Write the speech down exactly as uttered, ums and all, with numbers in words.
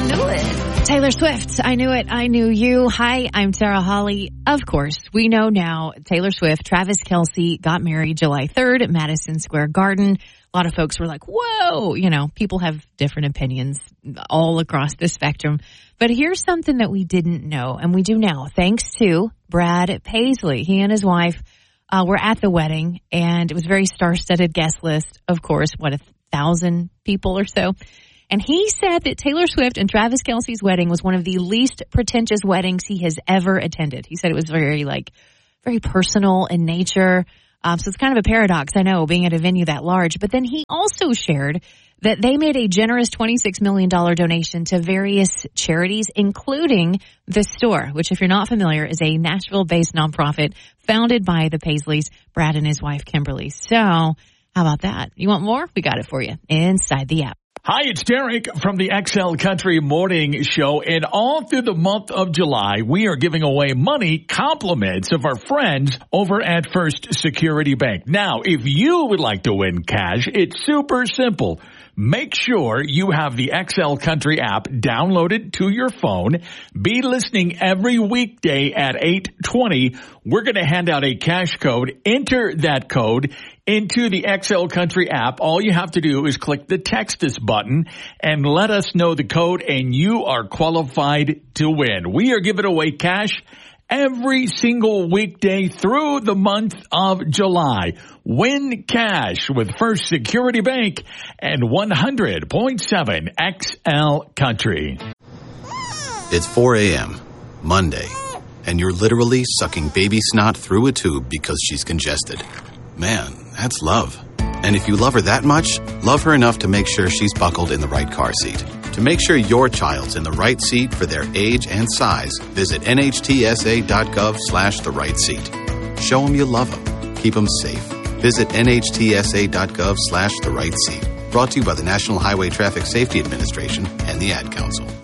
knew it. Taylor Swift, I knew it, I knew you. Hi, I'm Sarah Holly. Of course, we know now Taylor Swift, Travis Kelce got married July third at Madison Square Garden. A lot of folks were like, whoa, you know, people have different opinions all across the spectrum. But here's something that we didn't know, and we do now, thanks to Brad Paisley. He and his wife uh, were at the wedding, and it was a very star-studded guest list. Of course, what, a thousand people or so? And he said that Taylor Swift and Travis Kelce's wedding was one of the least pretentious weddings he has ever attended. He said it was very, like, very personal in nature. Um, so it's kind of a paradox, I know, being at a venue that large. But then he also shared that they made a generous twenty-six million dollars donation to various charities, including The Store, which, if you're not familiar, is a Nashville-based nonprofit founded by the Paisleys, Brad and his wife, Kimberly. So how about that? You want more? We got it for you inside the app. Hi, it's Derek from the X L Country Morning Show, and all through the month of July, we are giving away money compliments of our friends over at First Security Bank. Now, if you would like to win cash, it's super simple. Make sure you have the X L Country app downloaded to your phone. Be listening every weekday at eight twenty. We're going to hand out a cash code. Enter that code into the X L Country app. All you have to do is click the text us button and let us know the code, and you are qualified to win. We are giving away cash every single weekday through the month of July. Win cash with First Security Bank and one hundred point seven X L Country. It's four a.m., Monday, and you're literally sucking baby snot through a tube because she's congested. Man, that's love. And if you love her that much, love her enough to make sure she's buckled in the right car seat. To make sure your child's in the right seat for their age and size, visit nhtsa.gov slash the right seat. Show them you love them. Keep them safe. Visit nhtsa.gov slash the right seat. Brought to you by the National Highway Traffic Safety Administration and the Ad Council.